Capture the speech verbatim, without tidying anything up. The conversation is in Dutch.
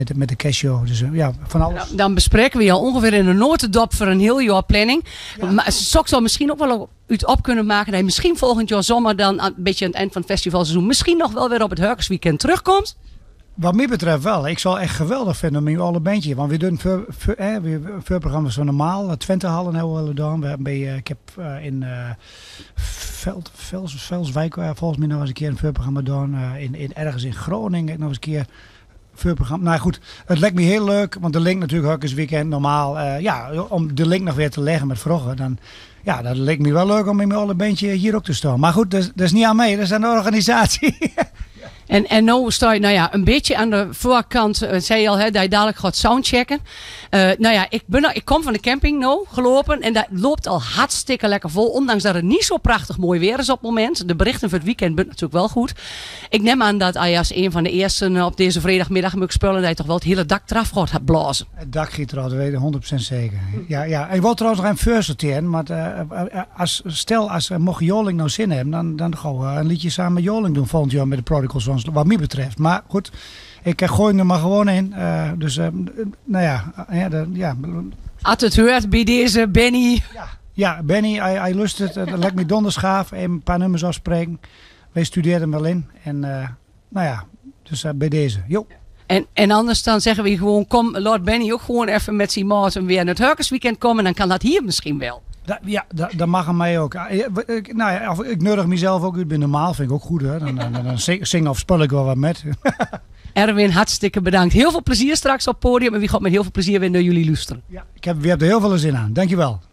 met, met de Casio. Dus uh, ja, van alles. Dan, dan bespreken we al ongeveer in de notendop voor een heel jaar planning. Ja. Maar Sok zal misschien ook wel uit op kunnen maken dat hij misschien volgend jaar zomer dan een beetje aan het eind van het festivalseizoen misschien nog wel weer op het Hurkersweekend terugkomt. Wat mij betreft wel. Ik zal echt geweldig vinden met alle bandje. Want we doen voor, voor, eh, voor programma's zo normaal. Twente Hallen hebben we gedaan. We hebben bij, uh, ik heb uh, in uh, Veld, Vels, Velswijk uh, volgens mij nog eens een keer een voorprogramma gedaan. Uh, in, in, ergens in Groningen nog eens een keer voorprogramma. Nou goed, het lijkt me heel leuk. Want de link natuurlijk Hurkersweekend normaal. Uh, ja, om de link nog weer te leggen met vroeger. Dan, ja, dat lijkt me wel leuk om met alle bandje hier ook te staan. Maar goed, dat, dat is niet aan mij. Dat is aan de organisatie. En, en nu sta je nou ja, een beetje aan de voorkant, uh, zei je al, hè, dat je dadelijk gaat soundchecken. Uh, nou ja, ik, ben, ik kom van de camping nou gelopen en dat loopt al hartstikke lekker vol. Ondanks dat het niet zo prachtig mooi weer is op het moment. De berichten voor het weekend zijn natuurlijk wel goed. Ik neem aan dat als een van de eersten op deze vrijdagmiddag moet spullen, dat je toch wel het hele dak eraf gaat blazen. Het dak giet eruit, dat weet ik honderd procent zeker. Ja, ja. Ik wil trouwens nog even sorteren, maar uh, als, stel als uh, mocht Joling nou zin hebben, dan, dan gaan we een liedje samen met Joling doen volgend jaar met de Prodigal Sons. Wat mij betreft. Maar goed, ik gooi er maar gewoon in. Uh, dus, uh, nou ja. ja, de, ja. Had het hoort bij deze Benny. Ja, ja Benny, hij, hij lust het. Dat lijkt me donderschaaf. Even een paar nummers afspreken. Wij studeerden wel in. En uh, nou ja, dus uh, bij deze. Jo. En, en anders dan zeggen we gewoon, kom, laat Benny ook gewoon even met zijn maat en weer naar het Hurkersweekend komen. Dan kan dat hier misschien wel. Da, ja, dat, dat mag aan mij ook. Ik, nou ja, ik nodig mezelf ook uit bij normaal, vind ik ook goed. Hè. Dan, dan, dan zing, zing of spul ik wel wat met. Erwin, hartstikke bedankt. Heel veel plezier straks op het podium en wie gaat met heel veel plezier weer naar jullie luisteren. Ja, ik heb, we hebben er heel veel zin aan. Dankjewel.